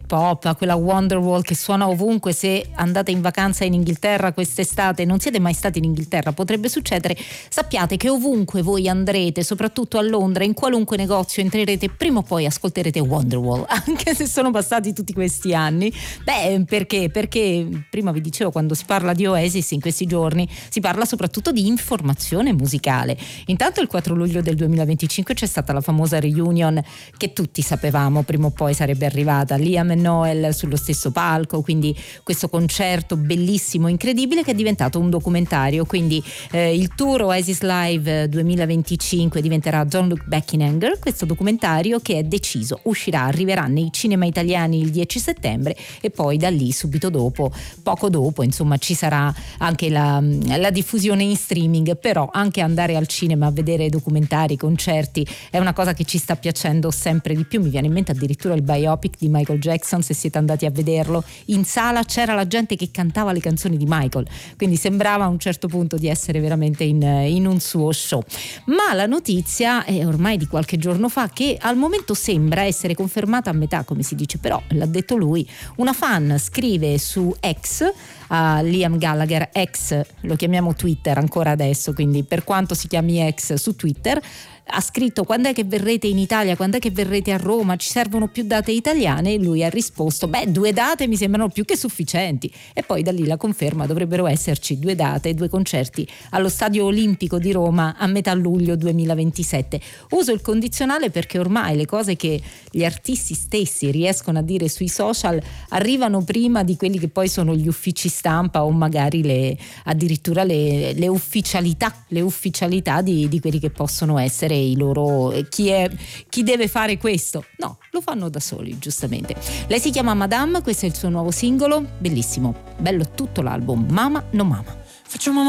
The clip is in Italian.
pop, a quella Wonderwall che suona ovunque. Se andate in vacanza in Inghilterra quest'estate, non siete mai stati in Inghilterra, potrebbe succedere, sappiate che ovunque voi andrete, soprattutto a Londra, in qualunque negozio entrerete, prima o poi ascolterete Wonderwall, anche se sono passati tutti questi anni. Perché prima vi dicevo, quando si parla di Oasis in questi giorni si parla soprattutto di informazione musicale. Intanto il 4 luglio del 2025 c'è stata la famosa reunion che tutti sapevamo prima o poi sarebbe arrivata, Liam e Noel sullo stesso palco, quindi questo concerto bellissimo, incredibile, che è diventato un documentario. Quindi il tour Oasis Live 2025 diventerà Don't Look Back in Anger, questo documentario che è deciso, arriverà nei cinema italiani il 10 settembre e poi da lì subito dopo, poco dopo, insomma, ci sarà anche la diffusione in streaming. Però anche andare al cinema a vedere documentari, concerti è una cosa che ci sta piacendo sempre di più. Mi viene in mente addirittura il biopic di Michael Jackson, se siete andati a vederlo in sala c'era la gente che cantava le canzoni di Michael, quindi sembrava a un certo punto di essere veramente in un suo show. Ma la notizia è ormai di qualche giorno fa, che al momento sembra essere confermata a metà, come si dice, però l'ha detto lui. Una fan scrive su X a Liam Gallagher, X lo chiamiamo Twitter ancora adesso, quindi per quanto si chiami X su Twitter, ha scritto: quando è che verrete in Italia, quando è che verrete a Roma, ci servono più date italiane? E lui ha risposto: 2 date mi sembrano più che sufficienti. E poi da lì la conferma: dovrebbero esserci 2 date, 2 concerti allo Stadio Olimpico di Roma a metà luglio 2027. Uso il condizionale perché ormai le cose che gli artisti stessi riescono a dire sui social arrivano prima di quelli che poi sono gli uffici stampa o magari addirittura le ufficialità di quelli che possono essere i loro, chi deve fare questo. No, lo fanno da soli, giustamente. Lei si chiama Madame, questo è il suo nuovo singolo, bellissimo, bello tutto l'album, Mama No Mama. Facciamo